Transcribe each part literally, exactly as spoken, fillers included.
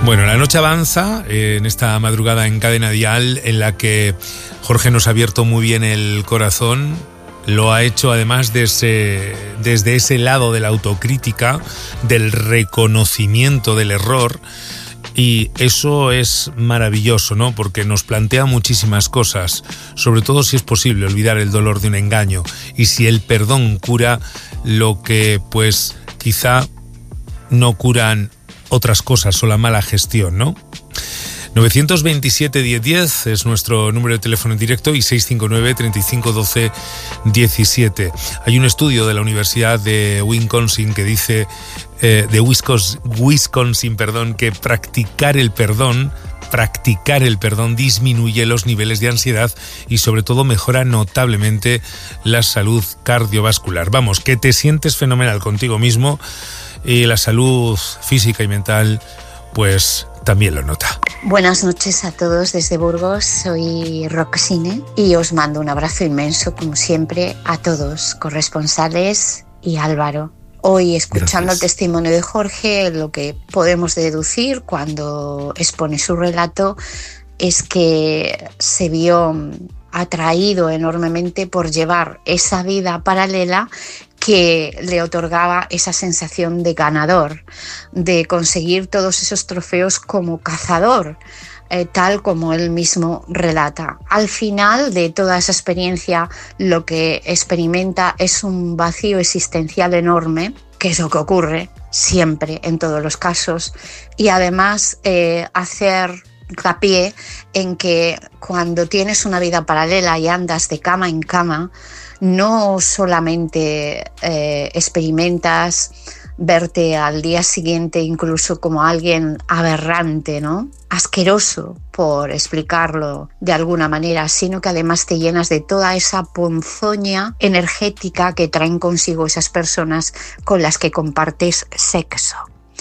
Bueno, la noche avanza eh, en esta madrugada en Cadena Dial, en la que Jorge nos ha abierto muy bien el corazón. Lo ha hecho además desde, desde ese lado de la autocrítica, del reconocimiento del error. Y eso es maravilloso, ¿no? Porque nos plantea muchísimas cosas, sobre todo si es posible olvidar el dolor de un engaño y si el perdón cura lo que pues quizá no curan otras cosas o la mala gestión, ¿no? nueve dos siete, diez diez es nuestro número de teléfono en directo y seis cinco nueve, treinta y cinco, doce, diecisiete. Hay un estudio de la Universidad de Wisconsin que dice, eh, de Wisconsin, Wisconsin, perdón, que practicar el perdón, practicar el perdón disminuye los niveles de ansiedad y sobre todo mejora notablemente la salud cardiovascular. Vamos, que te sientes fenomenal contigo mismo y la salud física y mental, pues también lo nota. Buenas noches a todos desde Burgos, soy Roxine y os mando un abrazo inmenso, como siempre, a todos, corresponsales y Álvaro. Hoy, escuchando Gracias. El testimonio de Jorge, lo que podemos deducir cuando expone su relato es que se vio atraído enormemente por llevar esa vida paralela que le otorgaba esa sensación de ganador, de conseguir todos esos trofeos como cazador, eh, tal como él mismo relata. Al final de toda esa experiencia, lo que experimenta es un vacío existencial enorme, que es lo que ocurre siempre en todos los casos, y además eh, hacer hincapié en que cuando tienes una vida paralela y andas de cama en cama, no solamente eh, experimentas verte al día siguiente incluso como alguien aberrante, ¿no? Asqueroso, por explicarlo de alguna manera, sino que además te llenas de toda esa ponzoña energética que traen consigo esas personas con las que compartes sexo.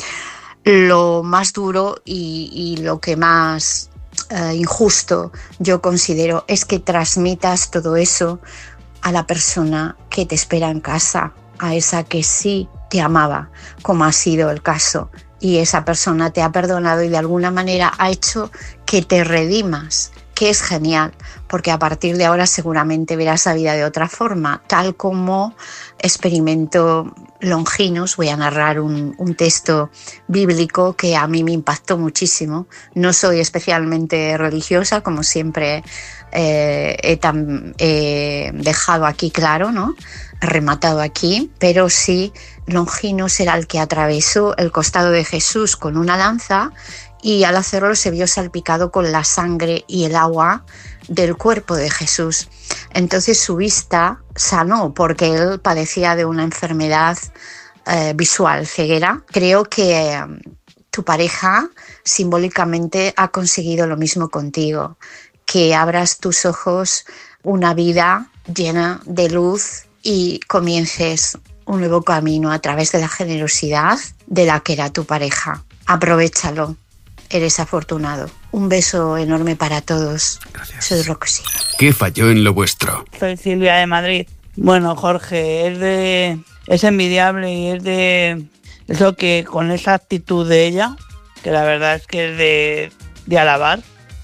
Lo más duro y, y lo que más eh, injusto yo considero es que transmitas todo eso a la persona que te espera en casa, a esa que sí te amaba, como ha sido el caso, y esa persona te ha perdonado y de alguna manera ha hecho que te redimas, que es genial, porque a partir de ahora seguramente verás la vida de otra forma, tal como experimentó Longinos. Voy a narrar un, un texto bíblico que a mí me impactó muchísimo. No soy especialmente religiosa, como siempre eh, he, tam, he dejado aquí claro, ¿no? He rematado aquí, pero sí, Longinos era el que atravesó el costado de Jesús con una lanza y al hacerlo se vio salpicado con la sangre y el agua del cuerpo de Jesús. Entonces su vista sanó porque él padecía de una enfermedad eh, visual, ceguera. Creo que eh, tu pareja simbólicamente ha conseguido lo mismo contigo, que abras tus ojos, una vida llena de luz y comiences un nuevo camino a través de la generosidad de la que era tu pareja. Aprovéchalo. Eres afortunado. Un beso enorme para todos. Gracias. Soy Roxy. ¿Qué falló en lo vuestro? Soy Silvia de Madrid. Bueno, Jorge, es de es envidiable y es de eso que con esa actitud de ella, que la verdad es que es de, de alabar,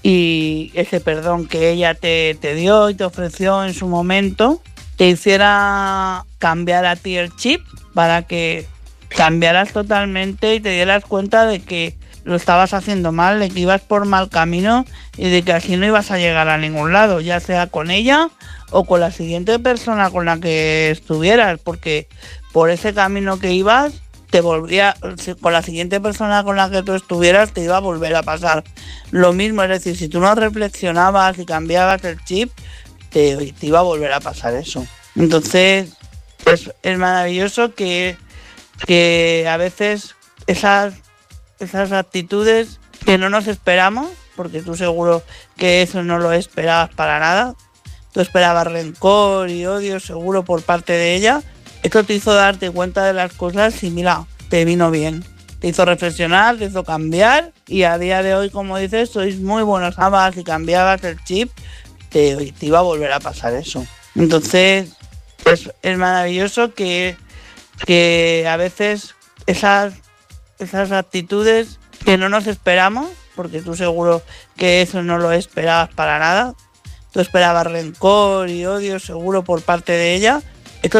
y ese perdón que ella te, te dio y te ofreció en su momento, te hiciera cambiar a ti el chip para que cambiaras totalmente y te dieras cuenta de que lo estabas haciendo mal, de que ibas por mal camino y de que así no ibas a llegar a ningún lado, ya sea con ella o con la siguiente persona con la que estuvieras, porque por ese camino que ibas, te volvía, con la siguiente persona con la que tú estuvieras, te iba a volver a pasar lo mismo. Es decir, si tú no reflexionabas y cambiabas el chip, te, te iba a volver a pasar eso. Entonces, pues es maravilloso que, que a veces esas esas actitudes que no nos esperamos, porque tú seguro que eso no lo esperabas para nada, tú esperabas rencor y odio seguro por parte de ella, esto te hizo darte cuenta de las cosas y mira, te vino bien, te hizo reflexionar, te hizo cambiar y a día de hoy, como dices, sois muy buenos ambas y cambiabas el chip, te, te iba a volver a pasar eso. Entonces, pues es maravilloso que, que a veces esas esas actitudes que no nos esperamos, porque tú seguro que eso no lo esperabas para nada. Tú esperabas rencor y odio seguro por parte de ella,